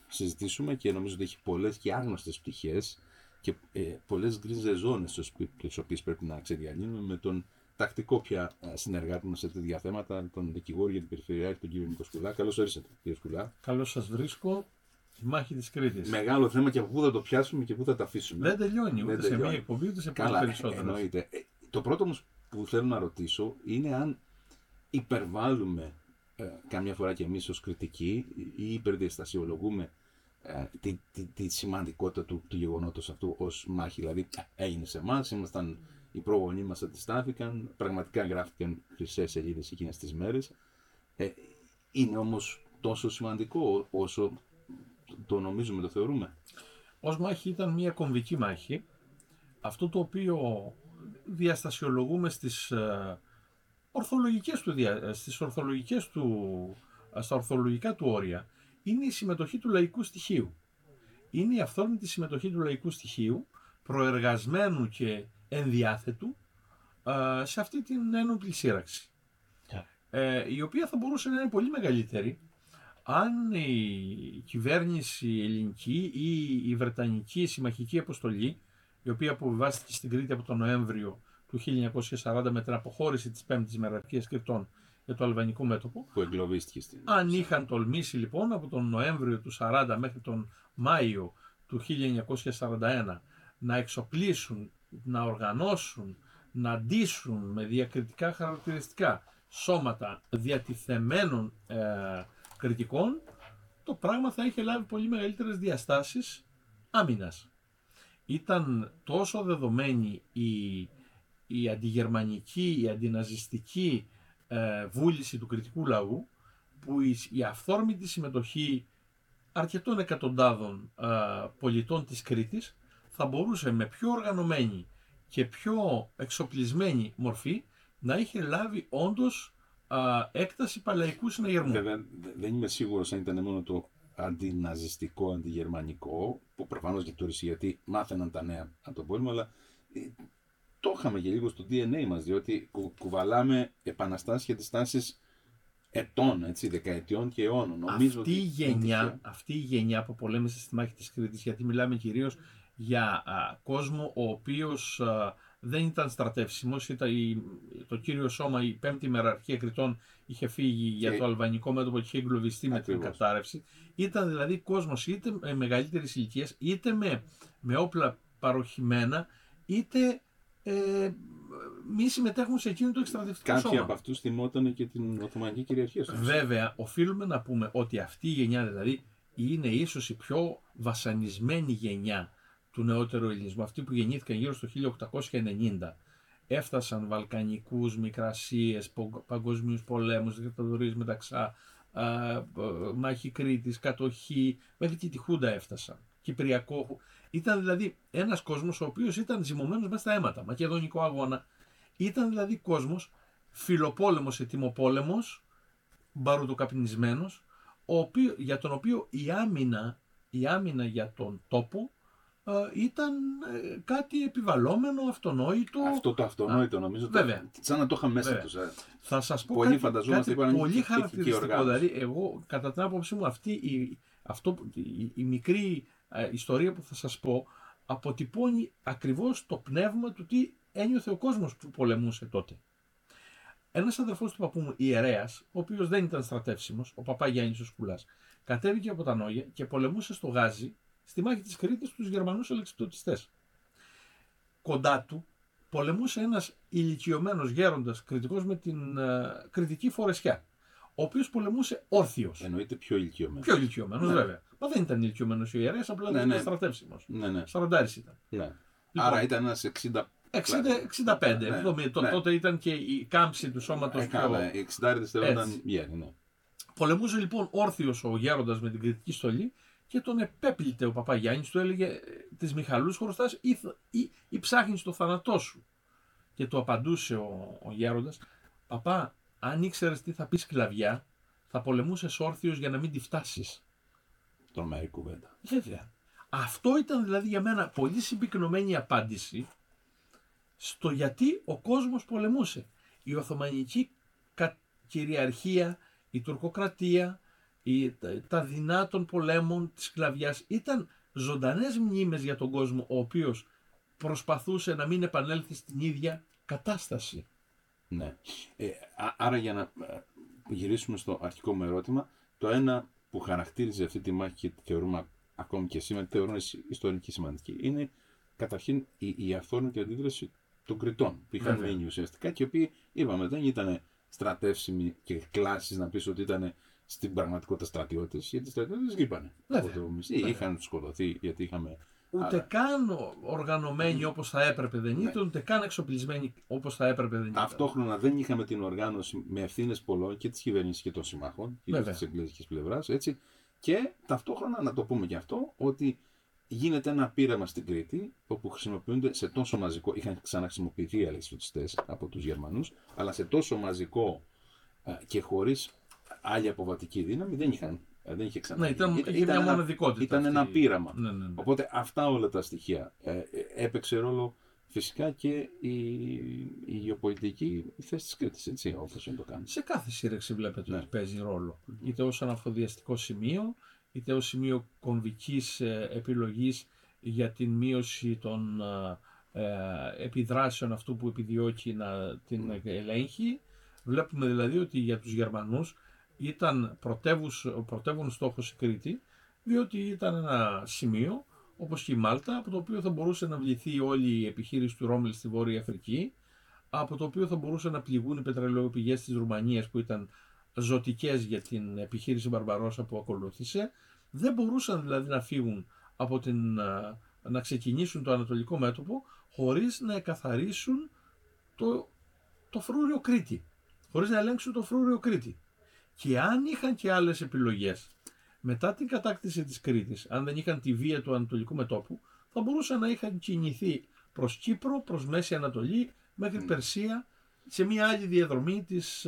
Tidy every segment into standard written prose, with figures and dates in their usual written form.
συζητήσουμε και νομίζω ότι έχει πολλές και άγνωστες πτυχές και πολλές γκρίζες ζώνες τις οποίες πρέπει να ξεδιαλύνουμε με τον τακτικό πια συνεργάτη μας σε τέτοια θέματα, τον δικηγόρο για την Περιφερειάρχη, τον κύριο Νίκο Σκουλά. Καλώς ορίσατε, κύριε Σκουλά. Καλώς σας βρίσκω. Η μάχη της Κρήτης. Μεγάλο θέμα και από πού θα το πιάσουμε και πού θα το αφήσουμε. Δεν τελειώνει ούτε σε μία εκπομπή ούτε σε πολύ περισσότερο. Εννοείται. Το πρώτο όμως που θέλω να ρωτήσω είναι αν υπερβάλλουμε καμιά φορά και εμείς ως κριτικοί ή υπερδιαστασιολογούμε τη σημαντικότητα του γεγονότος αυτού ως μάχη. Δηλαδή έγινε σε εμάς, ήμασταν οι πρόγονοί μας αντιστάθηκαν, πραγματικά γράφτηκαν χρυσές σελίδες εκείνες τις μέρες. Είναι όμως τόσο σημαντικό όσο το νομίζουμε, το θεωρούμε? Ως μάχη ήταν μια κομβική μάχη. Αυτό το οποίο διαστασιολογούμε στα ορθολογικά του όρια είναι η συμμετοχή του λαϊκού στοιχείου. Είναι η αυθόρμητη συμμετοχή του λαϊκού στοιχείου, προεργασμένου και ενδιάθετου σε αυτή την ένοπλη σύραξη. Η οποία θα μπορούσε να είναι πολύ μεγαλύτερη αν η κυβέρνηση ελληνική ή η βρετανική συμμαχική αποστολή, η οποία αποβιβάστηκε στην Κρήτη από τον Νοέμβριο του 1940 με την αποχώρηση της 5ης Μεραρχίας Κρητών για το αλβανικό μέτωπο, που εγκλωβίστηκε στην... Αν είχαν τολμήσει λοιπόν από τον Νοέμβριο του 1940 μέχρι τον Μάιο του 1941 να εξοπλίσουν, να οργανώσουν, να ντύσουν με διακριτικά χαρακτηριστικά σώματα διατηθεμένων κριτικών, το πράγμα θα είχε λάβει πολύ μεγαλύτερες διαστάσεις άμυνας. Ήταν τόσο δεδομένη η αντιγερμανική, η αντιναζιστική βούληση του κριτικού λαού, που η αυθόρμητη συμμετοχή αρκετών εκατοντάδων πολιτών της Κρήτης θα μπορούσε με πιο οργανωμένη και πιο εξοπλισμένη μορφή να είχε λάβει όντως έκταση παλαϊκού συναγερμού. Βέβαια, δεν είμαι σίγουρος αν ήταν μόνο το αντιναζιστικό, αντιγερμανικό, που προφανώς λειτουργήσε γιατί μάθαιναν τα νέα από τον πόλεμο, αλλά το είχαμε και λίγο στο DNA μας, διότι κουβαλάμε επαναστάσεις και αντιστάσεις ετών, δεκαετιών και αιώνων. Αυτή η γενιά που πολέμησε στη μάχη της Κρήτης, γιατί μιλάμε κυρίως για κόσμο ο οποίος δεν ήταν στρατεύσιμος, το κύριο σώμα, η 5η Μεραρχία Κρητών είχε φύγει για το αλβανικό μέτωπο και είχε εγκλωβιστεί με την κατάρρευση. Ήταν δηλαδή κόσμος είτε μεγαλύτερης ηλικίας, είτε με όπλα παροχημένα, είτε μη συμμετέχουν σε εκείνο το εκστρατευτικό σώμα. Κάποιοι από αυτούς θυμόταν και την Οθωμανική κυριαρχία. Βέβαια, οφείλουμε να πούμε ότι αυτή η γενιά δηλαδή είναι ίσως η πιο βασανισμένη γενιά του νεότερου ελληνισμού. Αυτοί που γεννήθηκαν γύρω στο 1890, έφτασαν Βαλκανικούς, Μικρασίες, παγκοσμίους πολέμους, δικτατορίες μεταξά, μάχη Κρήτης, κατοχή, μέχρι και τη Χούντα έφτασαν. Κυπριακό. Ήταν δηλαδή ένας κόσμος ο οποίος ήταν ζυμωμένος μέσα στα αίματα. Μακεδονικό αγώνα. Ήταν δηλαδή κόσμος φιλοπόλεμος, ετοιμοπόλεμος, μπαρουτοκαπνισμένος, για τον οποίο η άμυνα για τον τόπο ήταν κάτι επιβαλλόμενο, αυτονόητο. Αυτό το αυτονόητο νομίζω. Βέβαια. Σαν να το είχα μέσα τους. Θα σας πω πολύ κάτι πολύ χαρακτηριστικό. Δηλαδή, εγώ κατά την άποψή μου η μικρή ιστορία που θα σας πω αποτυπώνει ακριβώς το πνεύμα του τι ένιωθε ο κόσμος που πολεμούσε τότε. Ένας αδερφός του παππού μου, ιερέας, ο οποίος δεν ήταν στρατεύσιμος, ο παπά Γιάννης ο Σκουλάς, κατέβηκε από τα Νόγια και πολεμούσε στο Γάζι στη μάχη της Κρήτης τους Γερμανούς αλεξιπτωτιστές. Κοντά του πολεμούσε ένας ηλικιωμένος γέροντας κριτικός με την κριτική φορεσιά, ο οποίος πολεμούσε όρθιος. Εννοείται πιο ηλικιωμένος. Πιο ηλικιωμένος, βέβαια. Μα δεν ήταν ηλικιωμένος ο ιερέας, απλά δεν ήταν στρατεύσιμος. Ναι. 40 ήταν. Ναι. Λοιπόν, άρα ήταν ένας 65. Τότε ήταν και η κάμψη του σώματος πιο... Οι 60 ήταν γέροι, ναι. Πολεμούσε λοιπόν όρθιος ο γέροντας με την κριτική στολή και τον επέπλητε ο παπά Γιάννης, του έλεγε «Της Μιχαλούς χρωστάς ή ψάχνεις το θάνατό σου». Και του απαντούσε ο γέροντας «Παπά, αν ήξερες τι θα πει σκλαβιά, θα πολεμούσες όρθιος για να μην τη φτάσεις». Τρομερή κουβέντα. Βέβαια. Αυτό ήταν δηλαδή για μένα πολύ συμπυκνωμένη απάντηση στο γιατί ο κόσμος πολεμούσε. Η Οθωμανική κυριαρχία, η τουρκοκρατία τα δεινά των πολέμων της σκλαβιάς ήταν ζωντανές μνήμες για τον κόσμο, ο οποίος προσπαθούσε να μην επανέλθει στην ίδια κατάσταση. Ναι. Άρα για να γυρίσουμε στο αρχικό μου ερώτημα, το ένα που χαρακτήριζε αυτή τη μάχη και θεωρούμε ακόμη και σήμερα, θεωρούμε ιστορική σημαντική, είναι καταρχήν η αυθόρμητη αντίδραση των Κρητών που είχαν μείνει ουσιαστικά και οι οποίοι, είπαμε, δεν ήταν στρατεύσιμοι και κλάσεις να πεις ότι ήταν στην πραγματικότητα στρατιώτες, γιατί οι στρατιώτες λείπανε. Είχαν σκοτωθεί γιατί είχαμε. Ούτε καν οργανωμένοι όπως θα έπρεπε δεν ήταν, ούτε καν εξοπλισμένοι όπως θα έπρεπε δεν ήταν. Ταυτόχρονα δεν είχαμε την οργάνωση με ευθύνες πολλών και της κυβέρνησης και των συμμάχων, και της εκκλησιαστικής πλευράς, έτσι. Και ταυτόχρονα, να το πούμε και αυτό, ότι γίνεται ένα πείραμα στην Κρήτη, όπου χρησιμοποιούνται σε τόσο μαζικό, είχαν ξαναχρησιμοποιηθεί οι αλεξιπτωτιστές από τους Γερμανούς, αλλά σε τόσο μαζικό και χωρίς άλλη αποβατική δύναμη δεν είχε ξαναγίνει. Ήταν ένα πείραμα. Ναι. Οπότε αυτά όλα τα στοιχεία. Έπαιξε ρόλο φυσικά και η γεωπολιτική θέση της Κρήτης, έτσι, όπως είναι το κάνει. Σε κάθε σύρεξη βλέπετε ότι παίζει ρόλο. Είτε ως αναφοδιαστικό σημείο, είτε ως σημείο κομβικής επιλογής για την μείωση των επιδράσεων αυτού που επιδιώκει να την ελέγχει. Βλέπουμε δηλαδή ότι για τους Γερμανούς ήταν πρωτεύων στόχος η Κρήτη, διότι ήταν ένα σημείο, όπως και η Μάλτα, από το οποίο θα μπορούσε να βληθεί όλη η επιχείρηση του Ρόμελ στη Βόρεια Αφρική, από το οποίο θα μπορούσε να πληγούν οι πετρελαιοπηγές της Ρουμανίας που ήταν ζωτικές για την επιχείρηση Μπαρμπαρόσα που ακολούθησε. Δεν μπορούσαν δηλαδή να φύγουν από να ξεκινήσουν το ανατολικό μέτωπο χωρίς να εκαθαρίσουν το φρούριο Κρήτη, χωρίς να ελέγξουν το φρούριο Κρήτη. Και αν είχαν και άλλες επιλογές μετά την κατάκτηση της Κρήτης, αν δεν είχαν τη βία του ανατολικού μετώπου, θα μπορούσαν να είχαν κινηθεί προς Κύπρο, προς Μέση Ανατολή, μέχρι Περσία, σε μια άλλη διαδρομή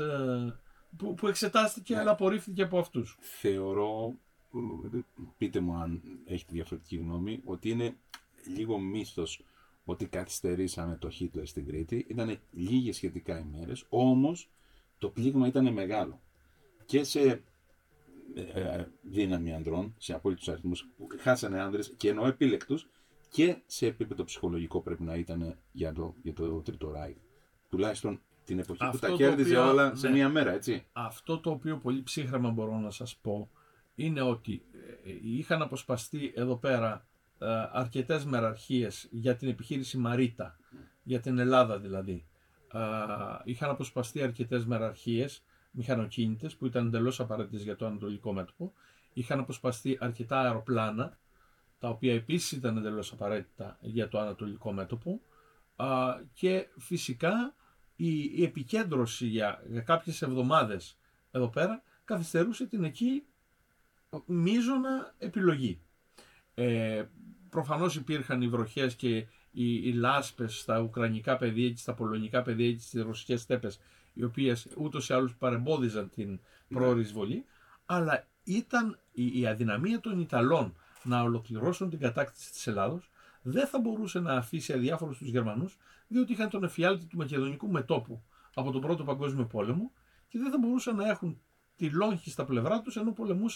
που εξετάστηκε αλλά απορρίφθηκε από αυτούς. Θεωρώ, πείτε μου αν έχετε διαφορετική γνώμη, ότι είναι λίγο μύθος ότι καθυστερήσαμε το Χίτλερ στην Κρήτη. Ήταν λίγες σχετικά ημέρες, όμως το πλήγμα ήταν μεγάλο. Και σε δύναμη ανδρών, σε απόλυτους αριθμούς, που χάσανε άνδρες και εννοώ επίλεκτους, και σε επίπεδο ψυχολογικό πρέπει να ήταν για το Τρίτο Ράιχ. Τουλάχιστον την εποχή που τα κέρδιζε όλα σε μία μέρα, έτσι. Αυτό το οποίο πολύ ψύχραμα μπορώ να σας πω είναι ότι είχαν αποσπαστεί εδώ πέρα αρκετές μεραρχίες για την επιχείρηση Μαρίτα, για την Ελλάδα δηλαδή. Είχαν αποσπαστεί αρκετές μεραρχίες μηχανοκίνητες που ήταν εντελώς απαραίτητες για το ανατολικό μέτωπο. Είχαν αποσπαστεί αρκετά αεροπλάνα, τα οποία επίσης ήταν εντελώς απαραίτητα για το ανατολικό μέτωπο. Και φυσικά η επικέντρωση για κάποιες εβδομάδες εδώ πέρα καθυστερούσε την εκεί μείζωνα επιλογή. Προφανώς υπήρχαν οι βροχές και οι λάσπες στα ουκρανικά πεδία και στα πολωνικά πεδία και στις ρωσικές στέπες, οι οποίες ούτως ή άλλως παρεμπόδιζαν την πρόωρη εισβολή, αλλά ήταν η αδυναμία των Ιταλών να ολοκληρώσουν την κατάκτηση της Ελλάδος, δεν θα μπορούσε να αφήσει αδιάφορους τους Γερμανούς, διότι είχαν τον εφιάλτη του μακεδονικού μετώπου από τον Πρώτο Παγκόσμιο Πόλεμο και δεν θα μπορούσαν να έχουν τη λόγχη στα πλευρά τους ενώ πολεμούσαν